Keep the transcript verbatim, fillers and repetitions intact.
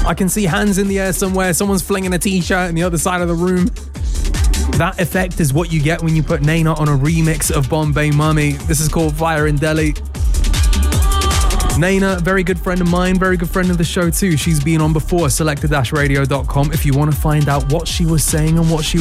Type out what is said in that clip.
I can see hands in the air somewhere. Someone's flinging a t-shirt in the other side of the room. That effect is what you get when you put Naina on a remix of Bombay Mummy. This is called Fire in Delhi. Naina, very good friend of mine, very good friend of the show too. She's been on before, selector dash radio dot com if you want to find out what she was saying and what she